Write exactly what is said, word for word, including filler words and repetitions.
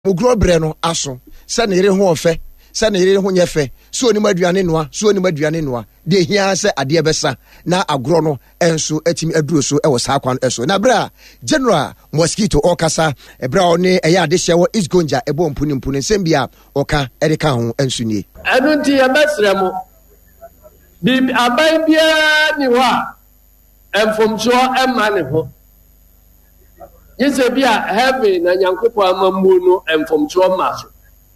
Mugro breno aso. Sa ne yere ho ofe. Sa ne yere ho nyefe. So oni maduane noa. So oni maduane noa. De hia se ade besa na agro no enso atimi aduro so e wo saa kwan eso. Na bra General Mosquito okasa e bra oni e ya de hye wo isgonja e bo mpuni mpuni nsem bia oka e de ka ho enso nie. Enu nti ya mesre mo. Bi aban bia ni wa enfomso emma ne ho. Yese bia heaven na Nyankopɔn amammu no enfomso ma so.